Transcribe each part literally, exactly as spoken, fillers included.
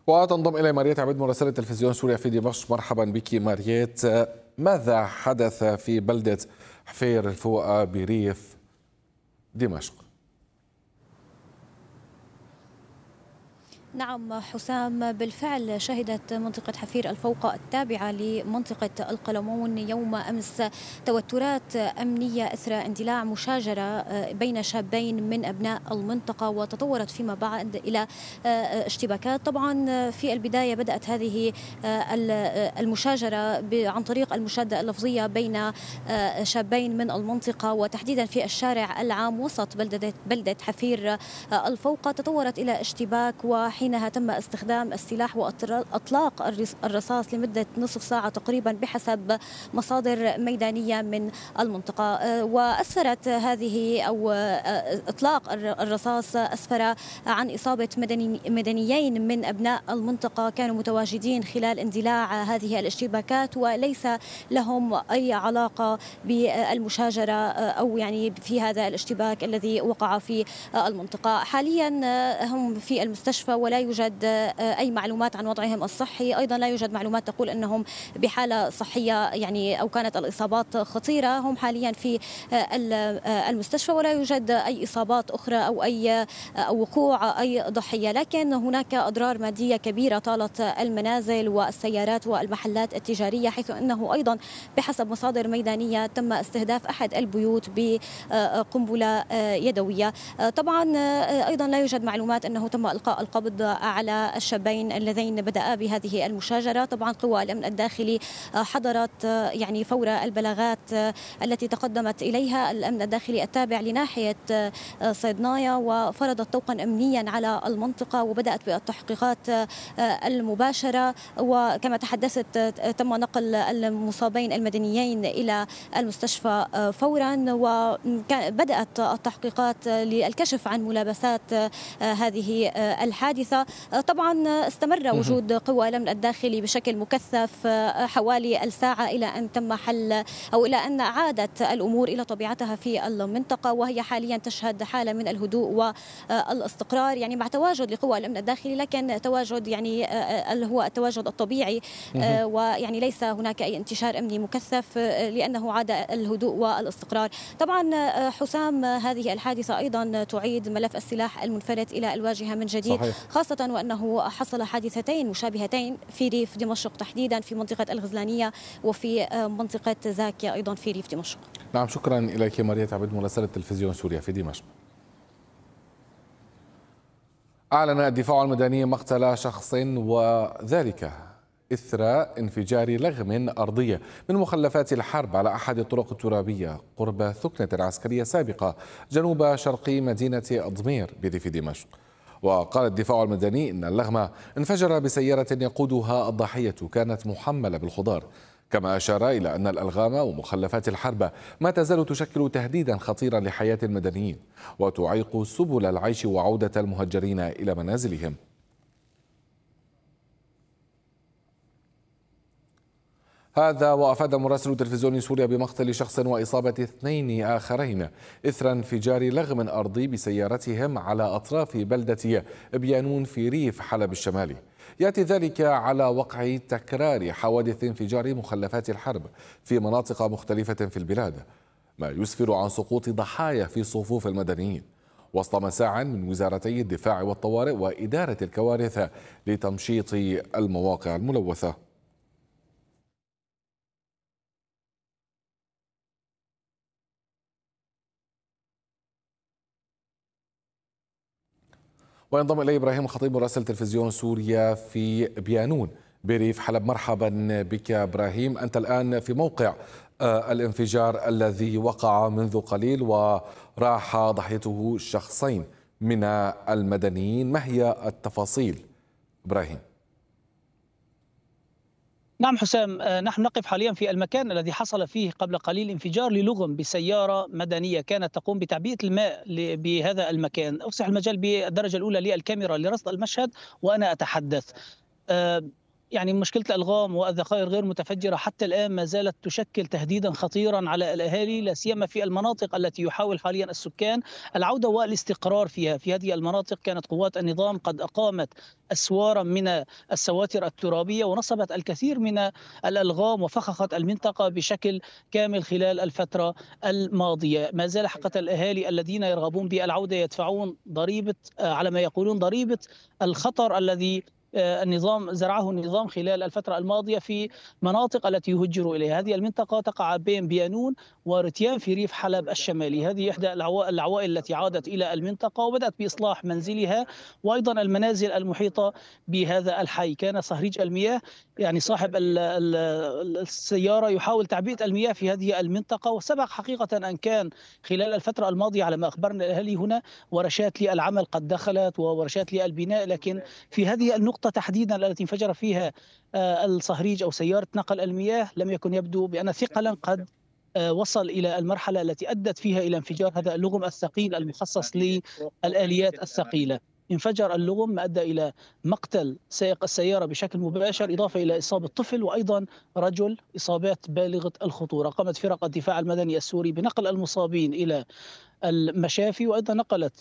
وتنضم إلي ماريت عبيد مراسلة تلفزيون سوريا في دمشق. مرحبا بك ماريت. ماذا حدث في بلدة حفير الفوقة بريف دمشق؟ نعم حسام، بالفعل شهدت منطقة حفير الفوقة التابعة لمنطقة القلمون يوم أمس توترات أمنية إثر اندلاع مشاجرة بين شابين من أبناء المنطقة، وتطورت فيما بعد إلى اشتباكات. طبعا في البداية بدأت هذه المشاجرة عن طريق المشادة اللفظية بين شابين من المنطقة، وتحديدا في الشارع العام وسط بلدة بلدة حفير الفوقة. تطورت إلى اشتباك، وحين حينها تم استخدام السلاح وإطلاق الرصاص لمدة نصف ساعة تقريبا بحسب مصادر ميدانية من المنطقة. وأسفرت هذه أو إطلاق الرصاص أسفر عن إصابة مدني مدنيين من أبناء المنطقة كانوا متواجدين خلال اندلاع هذه الاشتباكات، وليس لهم أي علاقة بالمشاجرة أو يعني في هذا الاشتباك الذي وقع في المنطقة. حاليا هم في المستشفى ولا يوجد أي معلومات عن وضعهم الصحي، أيضا لا يوجد معلومات تقول أنهم بحالة صحية يعني أو كانت الإصابات خطيرة. هم حاليا في المستشفى ولا يوجد أي إصابات أخرى أو أي أو وقوع أي ضحية، لكن هناك أضرار مادية كبيرة طالت المنازل والسيارات والمحلات التجارية، حيث أنه أيضا بحسب مصادر ميدانية تم استهداف أحد البيوت بقنبلة يدوية. طبعا أيضا لا يوجد معلومات أنه تم إلقاء القبض على الشابين اللذين بدأا بهذه المشاجرة. طبعا قوى الأمن الداخلي حضرت يعني فور البلاغات التي تقدمت إليها الأمن الداخلي التابع لناحية صيدنايا، وفرضت طوقا أمنيا على المنطقة وبدأت بالتحقيقات المباشرة. وكما تحدثت تم نقل المصابين المدنيين إلى المستشفى فورا، وبدأت التحقيقات للكشف عن ملابسات هذه الحادثة. طبعا استمر وجود قوى الأمن الداخلي بشكل مكثف حوالي الساعة إلى أن تم حل أو إلى أن عادت الأمور إلى طبيعتها في المنطقة، وهي حاليا تشهد حالة من الهدوء والاستقرار يعني مع تواجد لقوى الأمن الداخلي، لكن تواجد يعني هو التواجد الطبيعي، ويعني ليس هناك أي انتشار أمني مكثف لأنه عاد الهدوء والاستقرار. طبعا حسام، هذه الحادثة أيضا تعيد ملف السلاح المنفلت إلى الواجهة من جديد، صحيح. خاصة وأنه حصل حادثتين مشابهتين في ريف دمشق تحديدا في منطقة الغزلانية وفي منطقة زاكية أيضا في ريف دمشق. نعم، شكرا إليك ماريت عبيد مراسلة تلفزيون سوريا في دمشق. أعلن الدفاع المدني مقتل شخص وذلك إثر انفجار لغم أرضية من مخلفات الحرب على أحد الطرق الترابية قرب ثكنة عسكرية سابقة جنوب شرقي مدينة أضمير بريف دمشق. وقال الدفاع المدني إن اللغم انفجر بسيارة يقودها الضحية كانت محملة بالخضار، كما أشار إلى أن الألغام ومخلفات الحرب ما تزال تشكل تهديدا خطيرا لحياة المدنيين وتعيق سبل العيش وعودة المهجرين إلى منازلهم. هذا وأفاد مراسل تلفزيون سوريا بمقتل شخص وإصابة اثنين آخرين إثر انفجار لغم أرضي بسيارتهم على أطراف بلدة بيانون في ريف حلب الشمالي. يأتي ذلك على وقع تكرار حوادث انفجار مخلفات الحرب في مناطق مختلفة في البلاد، ما يسفر عن سقوط ضحايا في صفوف المدنيين، وسط مساع من وزارتي الدفاع والطوارئ وإدارة الكوارث لتمشيط المواقع الملوثة. وينضم إلي إبراهيم الخطيب مراسل تلفزيون سوريا في بيانون بريف حلب. مرحبا بك إبراهيم، أنت الآن في موقع الانفجار الذي وقع منذ قليل وراح ضحيته شخصين من المدنيين، ما هي التفاصيل إبراهيم؟ نعم حسام، نحن نقف حاليا في المكان الذي حصل فيه قبل قليل انفجار للغم بسيارة مدنية كانت تقوم بتعبئة الماء بهذا المكان. أفسح المجال بالدرجة الأولى للكاميرا لرصد المشهد وأنا أتحدث. يعني مشكلة الألغام والذخائر غير متفجرة حتى الآن ما زالت تشكل تهديدا خطيرا على الأهالي، لا سيما في المناطق التي يحاول حاليا السكان العودة والاستقرار فيها. في هذه المناطق كانت قوات النظام قد أقامت أسوارا من السواتر الترابية ونصبت الكثير من الألغام وفخخت المنطقة بشكل كامل خلال الفترة الماضية. ما زال حقيقة الأهالي الذين يرغبون بالعودة يدفعون ضريبة، على ما يقولون ضريبة الخطر الذي النظام زرعه النظام خلال الفترة الماضية في مناطق التي يهجروا إليها. هذه المنطقة تقع بين بيانون ورتيان في ريف حلب الشمالي. هذه إحدى العوائل التي عادت إي المنطقة وبدأت بإصلاح منزلها وأيضا المنازل المحيطة بهذا الحي. كان صهريج المياه يعني صاحب السيارة يحاول تعبئة المياه في هذه المنطقة، وسبق حقيقة أن كان خلال الفترة الماضية على ما أخبرنا الأهالي هنا ورشات للعمل قد دخلت وورشات للبناء، لكن في هذه النقطة تحديدا التي انفجر فيها الصهريج أو سيارة نقل المياه لم يكن يبدو بأن ثقلا قد وصل إلى المرحلة التي أدت فيها إلى انفجار هذا اللغم الثقيل المخصص للآليات الثقيلة. انفجر اللغم ما أدى إلى مقتل سائق السيارة بشكل مباشر، إضافة إلى إصابة طفل وأيضا رجل، إصابات بالغة الخطورة. قامت فرق الدفاع المدني السوري بنقل المصابين إلى المشافي وأيضا نقلت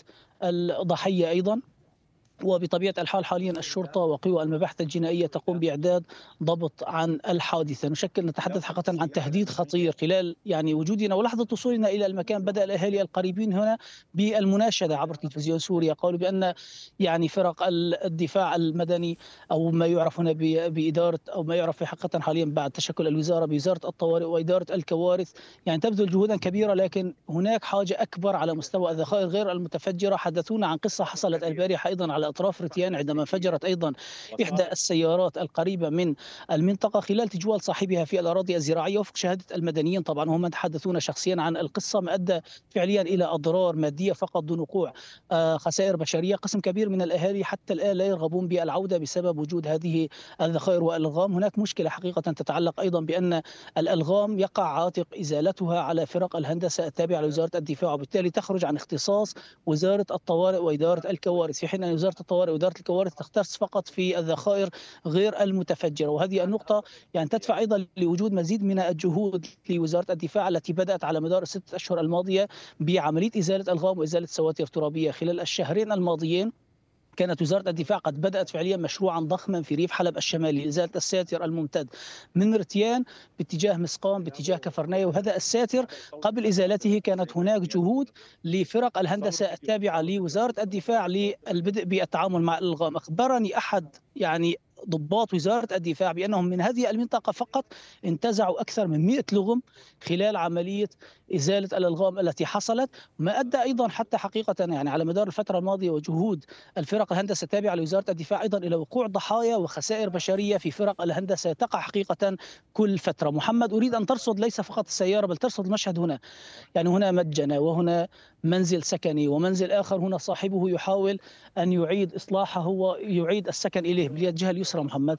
الضحية أيضا. وبطبيعة الحال حاليا الشرطة وقوى المباحث الجنائية تقوم بإعداد ضبط عن الحادثة. نشكل نتحدث حقيقة عن تهديد خطير خلال يعني وجودنا ولحظة وصولنا إلى المكان. بدأ الأهالي القريبين هنا بالمناشدة عبر تلفزيون سوريا، قالوا بأن يعني فرق الدفاع المدني أو ما يعرف هنا بإدارة أو ما يعرف حقيقة حاليا بعد تشكل الوزارة بوزارة الطوارئ وإدارة الكوارث يعني تبذل جهودا كبيرة، لكن هناك حاجة أكبر على مستوى الذخائر غير المتفجرة. حدثونا عن قصة حصلت البارحة أيضا على أطراف رتيان عندما انفجرت أيضا إحدى السيارات القريبة من المنطقة خلال تجوال صاحبها في الأراضي الزراعية وفق شهادة المدنيين. طبعا هم يتحدثون شخصيا عن القصة، ما أدى فعليا إلى أضرار مادية فقط دون وقوع خسائر بشرية. قسم كبير من الأهالي حتى الآن لا يرغبون بالعودة بسبب وجود هذه الذخائر والألغام. هناك مشكلة حقيقة تتعلق أيضا بأن الألغام يقع عاتق إزالتها على فرق الهندسة التابعة لوزارة الدفاع، وبالتالي تخرج عن اختصاص وزارة الطوارئ وإدارة الكوارث، في حين أن وزارة الطوارئ وإدارة الكوارث تختص فقط في الذخائر غير المتفجرة. وهذه النقطة يعني تدفع أيضا لوجود مزيد من الجهود لوزارة الدفاع التي بدأت على مدار الستة أشهر الماضية بعملية إزالة ألغام وإزالة سواتر ترابية. خلال الشهرين الماضيين كانت وزارة الدفاع قد بدأت فعليا مشروعا ضخما في ريف حلب الشمالي لإزالة الساتر الممتد من رتيان باتجاه مسقام باتجاه كفرناية. وهذا الساتر قبل إزالته كانت هناك جهود لفرق الهندسة التابعة لوزارة الدفاع للبدء بالتعامل مع الألغام. أخبرني أحد يعني ضباط وزارة الدفاع بأنهم من هذه المنطقة فقط انتزعوا أكثر من مئة لغم خلال عملية إزالة الألغام التي حصلت، ما أدى أيضا حتى حقيقة يعني على مدار الفترة الماضية وجهود الفرق الهندسة التابعة لوزارة الدفاع أيضا إلى وقوع ضحايا وخسائر بشرية في فرق الهندسة تقع حقيقة كل فترة. محمد، أريد أن ترصد ليس فقط السيارة بل ترصد المشهد هنا، يعني هنا متجنة وهنا منزل سكني ومنزل آخر هنا صاحبه يحاول أن يعيد إصلاحه ويعيد السكن إليه بالجهة اليسرى محمد.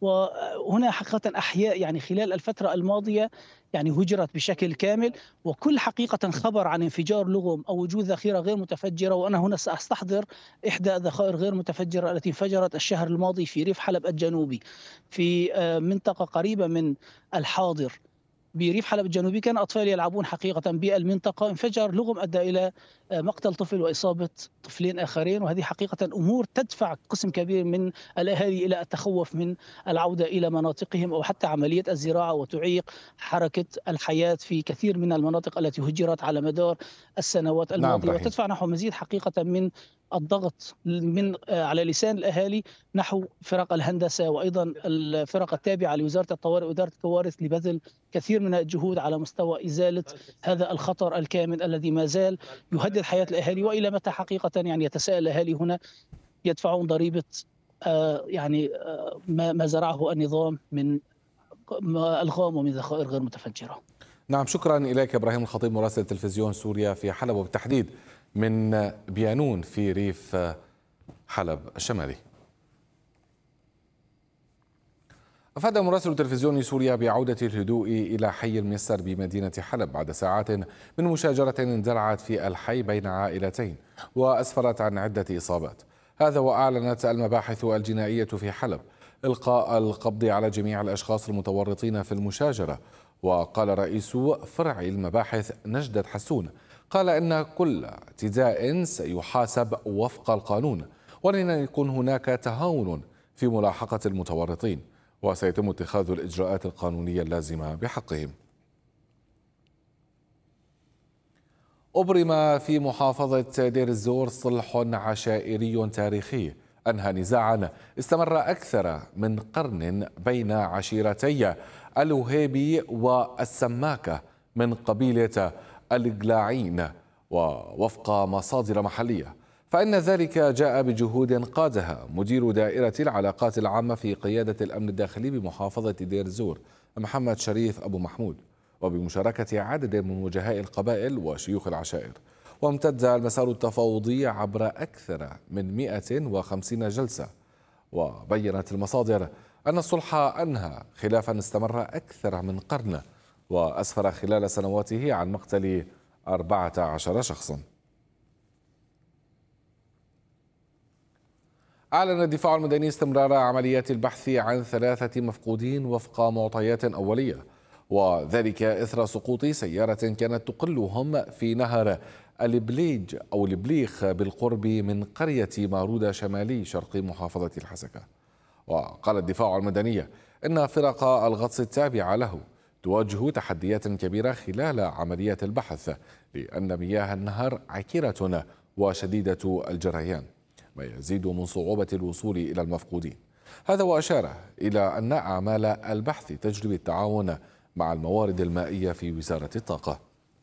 وهنا حقيقة أحياء يعني خلال الفترة الماضية يعني هجرت بشكل كامل، وكل حقيقة خبر عن انفجار لغم أو وجود ذخيرة غير متفجرة. وأنا هنا سأستحضر إحدى الذخائر غير متفجرة التي انفجرت الشهر الماضي في ريف حلب الجنوبي في منطقة قريبة من الحاضر بريف حلب الجنوبي. كان أطفال يلعبون حقيقة بالمنطقة، انفجر لغم أدى إلى مقتل طفل وإصابة طفلين آخرين. وهذه حقيقة أمور تدفع قسم كبير من الأهالي إلى التخوف من العودة إلى مناطقهم أو حتى عملية الزراعة، وتعيق حركة الحياة في كثير من المناطق التي هجرت على مدار السنوات الماضية. نعم، وتدفع نحو مزيد حقيقة من الضغط من على لسان الأهالي نحو فرق الهندسة وأيضا الفرق التابعة لوزارة الطوارئ وإدارة الكوارث لبذل كثير من الجهود على مستوى إزالة هذا الخطر الكامن الذي ما زال يهدد حياة الأهالي. وإلى متى حقيقة يعني يتساءل الأهالي هنا يدفعون ضريبة آه يعني آه ما زرعه النظام من ألغام ومن ذخائر غير متفجرة. نعم، شكرا إليك إبراهيم الخطيب مراسل تلفزيون سوريا في حلب، وبالتحديد من بيانون في ريف حلب الشمالي. أفاد مراسل تلفزيون سوريا بعودة الهدوء إلى حي الميسر بمدينة حلب بعد ساعات من مشاجرة اندلعت في الحي بين عائلتين وأسفرت عن عدة إصابات. هذا وأعلنت المباحث الجنائية في حلب إلقاء القبض على جميع الأشخاص المتورطين في المشاجرة. وقال رئيس فرع المباحث نجدة حسون قال إن كل اعتداء سيحاسب وفق القانون، ولن يكون هناك تهاون في ملاحقة المتورطين، وسيتم اتخاذ الإجراءات القانونية اللازمة بحقهم. أبرم في محافظة دير الزور صلح عشائري تاريخي أنهى نزاعا استمر أكثر من قرن بين عشيرتي الوهيبي والسماكة من قبيلة القلاعين. ووفق مصادر محلية فإن ذلك جاء بجهود قادها مدير دائرة العلاقات العامة في قيادة الأمن الداخلي بمحافظة دير الزور محمد شريف أبو محمود، وبمشاركة عدد من وجهاء القبائل وشيوخ العشائر. وامتد المسار التفاوضي عبر أكثر من مئة وخمسين جلسة. وبينت المصادر أن الصلح أنهى خلافا استمر أكثر من قرن وأسفر خلال سنواته عن مقتل أربعة عشر شخصا. أعلن الدفاع المدني استمرار عمليات البحث عن ثلاثة مفقودين وفق معطيات أولية، وذلك إثر سقوط سيارة كانت تقلهم في نهر البليج أو البليخ بالقرب من قرية مارودة شمالي شرق محافظة الحسكة. وقال الدفاع المدني إن فرق الغطس التابعة له تواجه تحديات كبيرة خلال عمليات البحث، لأن مياه النهر عكرة وشديدة الجريان، ما يزيد من صعوبة الوصول إلى المفقودين. هذا وأشار إلى أن أعمال البحث تجري بالتعاون مع الموارد المائية في وزارة الطاقة.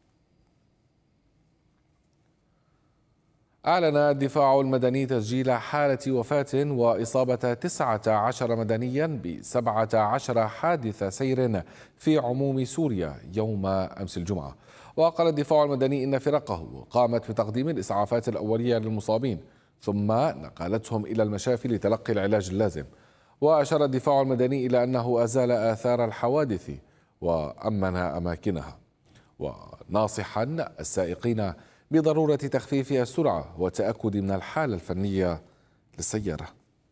أعلن الدفاع المدني تسجيل حالة وفاة وإصابة تسعة عشر مدنيا بسبعة عشر حادث سير في عموم سوريا يوم أمس الجمعة. وقال الدفاع المدني إن فرقه قامت بتقديم الإسعافات الأولية للمصابين ثم نقلتهم إلى المشافي لتلقي العلاج اللازم. وأشار الدفاع المدني إلى أنه أزال آثار الحوادث وأمن أماكنها، وناصحا السائقين بضرورة تخفيف السرعة والتأكد من الحالة الفنية للسيارة.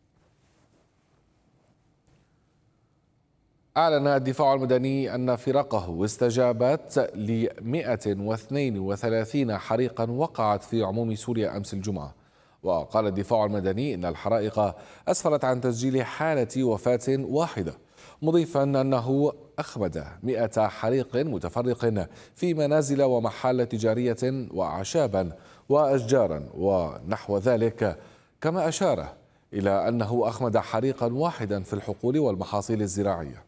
أعلن الدفاع المدني أن فرقه استجابت ل مئة واثنين وثلاثين حريقا وقعت في عموم سوريا أمس الجمعة. وقال الدفاع المدني إن الحرائق أسفرت عن تسجيل حالة وفاة واحدة، مضيفا أنه أخمد مئة حريق متفرق في منازل ومحال تجارية وأعشابا وأشجارا ونحو ذلك، كما أشار إلى أنه أخمد حريقا واحدا في الحقول والمحاصيل الزراعية.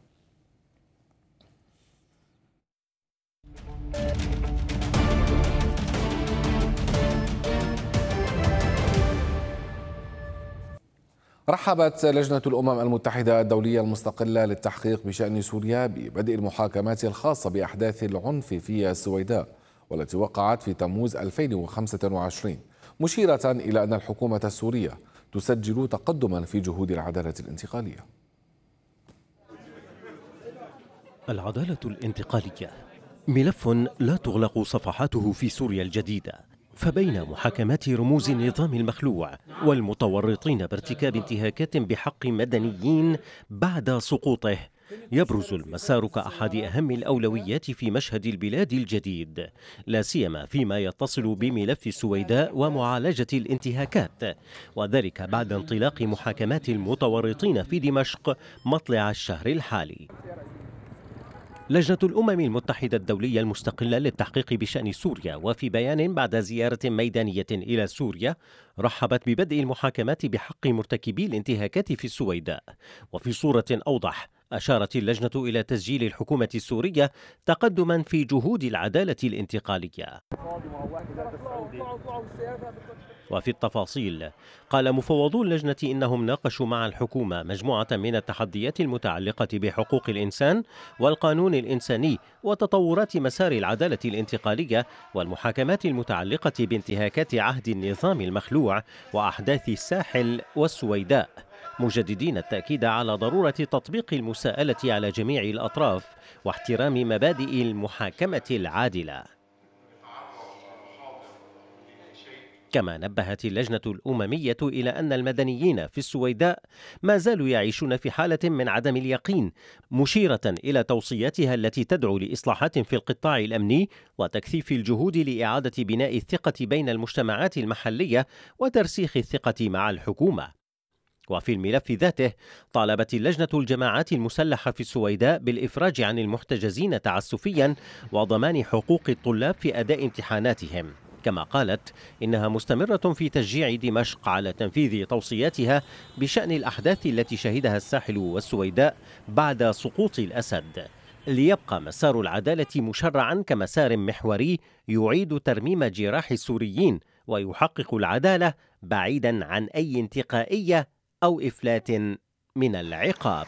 رحبت لجنة الأمم المتحدة الدولية المستقلة للتحقيق بشأن سوريا ببدء المحاكمات الخاصة بأحداث العنف في السويداء والتي وقعت في تموز ألفين وخمسة وعشرين، مشيرة إلى أن الحكومة السورية تسجل تقدما في جهود العدالة الانتقالية. العدالة الانتقالية ملف لا تغلق صفحاته في سوريا الجديدة، فبين محاكمات رموز النظام المخلوع والمتورطين بارتكاب انتهاكات بحق مدنيين بعد سقوطه يبرز المسار كأحد أهم الأولويات في مشهد البلاد الجديد، لا سيما فيما يتصل بملف السويداء ومعالجة الانتهاكات، وذلك بعد انطلاق محاكمات المتورطين في دمشق مطلع الشهر الحالي. لجنة الأمم المتحدة الدولية المستقلة للتحقيق بشأن سوريا وفي بيان بعد زيارة ميدانية إلى سوريا رحبت ببدء المحاكمات بحق مرتكبي الانتهاكات في السويداء. وفي صورة أوضح أشارت اللجنة إلى تسجيل الحكومة السورية تقدما في جهود العدالة الانتقالية. وفي التفاصيل قال مفوضو اللجنة إنهم ناقشوا مع الحكومة مجموعة من التحديات المتعلقة بحقوق الإنسان والقانون الإنساني وتطورات مسار العدالة الانتقالية والمحاكمات المتعلقة بانتهاكات عهد النظام المخلوع وأحداث الساحل والسويداء، مجددين التأكيد على ضرورة تطبيق المساءلة على جميع الأطراف واحترام مبادئ المحاكمة العادلة. كما نبهت اللجنة الأممية إلى أن المدنيين في السويداء ما زالوا يعيشون في حالة من عدم اليقين، مشيرة إلى توصياتها التي تدعو لإصلاحات في القطاع الأمني وتكثيف الجهود لإعادة بناء الثقة بين المجتمعات المحلية وترسيخ الثقة مع الحكومة. وفي الملف ذاته طالبت اللجنة الجماعات المسلحة في السويداء بالإفراج عن المحتجزين تعسفيا وضمان حقوق الطلاب في أداء امتحاناتهم، كما قالت إنها مستمرة في تشجيع دمشق على تنفيذ توصياتها بشأن الأحداث التي شهدها الساحل والسويداء بعد سقوط الأسد، ليبقى مسار العدالة مشرعا كمسار محوري يعيد ترميم جراح السوريين ويحقق العدالة بعيدا عن أي انتقائية أو إفلات من العقاب.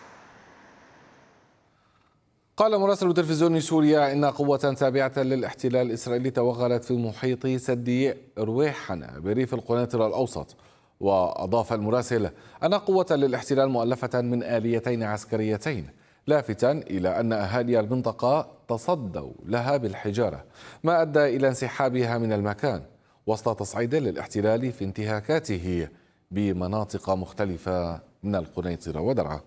قال مراسل تلفزيون سوريا إن قوة تابعة للاحتلال الإسرائيلي توغلت في محيط سد رويحنة بريف القنيطرة الأوسط. وأضاف المراسل أن قوة للاحتلال مؤلفة من آليتين عسكريتين، لافتا إلى أن أهالي المنطقة تصدوا لها بالحجارة، ما أدى إلى انسحابها من المكان وسط تصعيد للاحتلال في انتهاكاته بمناطق مختلفة من القنيطرة ودرعا.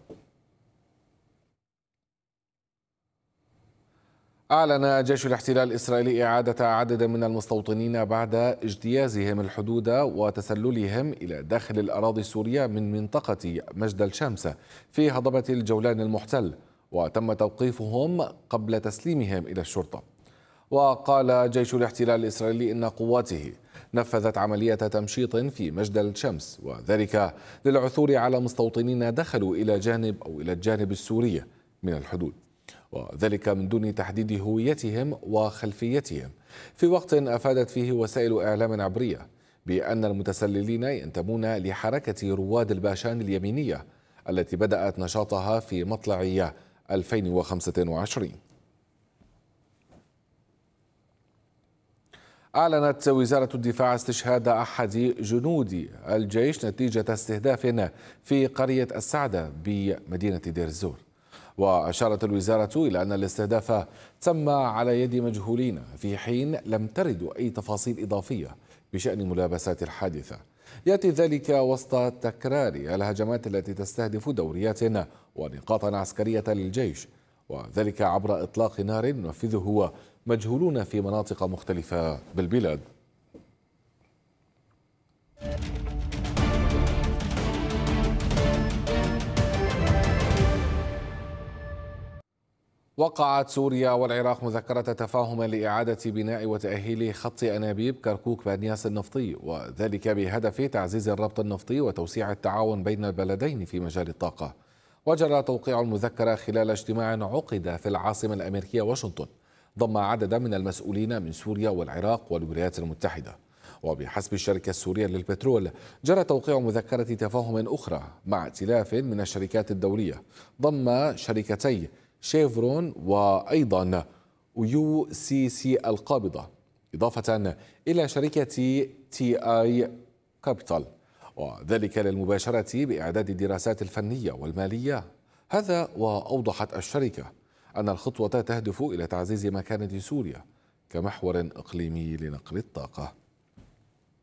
أعلن جيش الاحتلال الإسرائيلي إعادة عدد من المستوطنين بعد اجتيازهم الحدود وتسللهم إلى داخل الأراضي السورية من منطقة مجد الشمس في هضبة الجولان المحتل، وتم توقيفهم قبل تسليمهم إلى الشرطة. وقال جيش الاحتلال الإسرائيلي إن قواته نفذت عملية تمشيط في مجد الشمس، وذلك للعثور على مستوطنين دخلوا إلى جانب أو إلى الجانب السوري من الحدود، وذلك من دون تحديد هويتهم وخلفيتهم، في وقت أفادت فيه وسائل إعلام عبرية بأن المتسللين ينتمون لحركة رواد الباشان اليمينية التي بدأت نشاطها في مطلع ألفين وخمسة وعشرين. أعلنت وزارة الدفاع استشهاد أحد جنود الجيش نتيجة استهداف في قرية السعدة بمدينة دير الزور. وأشارت الوزارة إلى أن الاستهداف تم على يد مجهولين، في حين لم ترد أي تفاصيل إضافية بشأن ملابسات الحادثة. يأتي ذلك وسط تكرار الهجمات التي تستهدف دوريات ونقاطا عسكرية للجيش، وذلك عبر إطلاق نار ينفذه مجهولون في مناطق مختلفة بالبلاد. وقعت سوريا والعراق مذكرة تفاهم لإعادة بناء وتأهيل خط أنابيب كركوك بانياس النفطي، وذلك بهدف تعزيز الربط النفطي وتوسيع التعاون بين البلدين في مجال الطاقة. وجرى توقيع المذكرة خلال اجتماع عقد في العاصمة الأمريكية واشنطن ضم عددا من المسؤولين من سوريا والعراق والولايات المتحدة. وبحسب الشركة السورية للبترول جرى توقيع مذكرة تفاهم أخرى مع ائتلاف من الشركات الدولية ضم شركتي شيفرون وأيضا يو سي سي القابضة، إضافة إلى شركة تي آي كابيتال، وذلك للمباشرة بإعداد الدراسات الفنية والمالية. هذا وأوضحت الشركة أن الخطوة تهدف إلى تعزيز مكانة سوريا كمحور إقليمي لنقل الطاقة.